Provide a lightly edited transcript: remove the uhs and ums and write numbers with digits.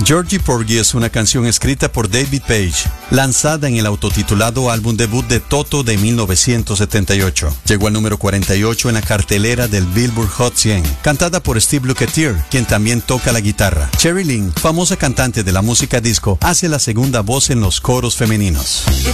Georgie Porgy es una canción escrita por David Page, lanzada en el autotitulado álbum debut de Toto de 1978. Llegó al número 48 en la cartelera del Billboard Hot 100, cantada por Steve Lukather, quien también toca la guitarra. Cheryl Lynn, famosa cantante de la música disco, hace la segunda voz en los coros femeninos.